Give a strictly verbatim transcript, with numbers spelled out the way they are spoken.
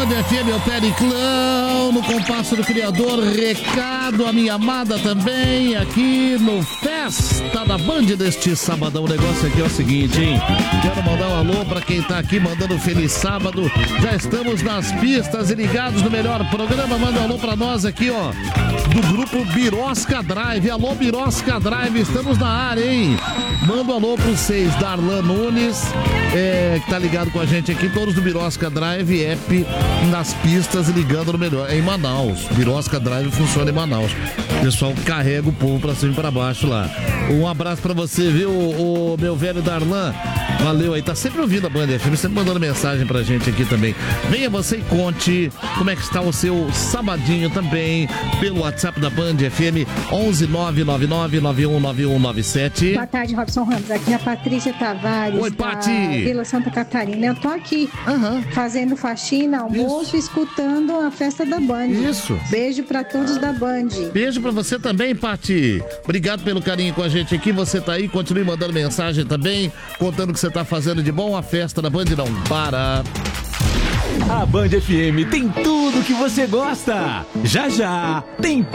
Band F M, o Periclão, no compasso do Criador, recado a minha amada também, aqui no Festa da Band deste sabadão. O negócio aqui é o seguinte, hein? Quero mandar um alô pra quem tá aqui mandando feliz sábado. Já estamos nas pistas e ligados no melhor programa. Manda um alô pra nós aqui, ó, do grupo Birosca Drive. Alô, Birosca Drive, estamos na área, hein? Manda um alô pro seis, Darlan Nunes, é, que tá ligado com a gente aqui, todos do Birosca Drive, app nas pistas, ligando no melhor. É em Manaus. Birosca Drive funciona em Manaus. O pessoal carrega o povo pra cima e pra baixo lá. Um abraço pra você, viu, o, o meu velho Darlan. Valeu aí, tá sempre ouvindo a Band F M, sempre mandando mensagem pra gente aqui também. Venha você e conte como é que está o seu sabadinho também, pelo WhatsApp da Band F M, onze nove nove nove nove um nove um nove sete. Boa tarde, Robson Ramos. Aqui é a Patrícia Tavares. Oi, Pati. Vila Santa Catarina. Eu tô aqui, uhum, fazendo faxina, almoço, Isso. escutando a festa da Band. Isso. Beijo pra todos da Band. Beijo pra você também, Pati. Obrigado pelo carinho com a gente aqui. Você tá aí, continue mandando mensagem também, contando o que você tá fazendo de bom. A festa da Band não para. A Band F M tem tudo que você gosta. Já já tem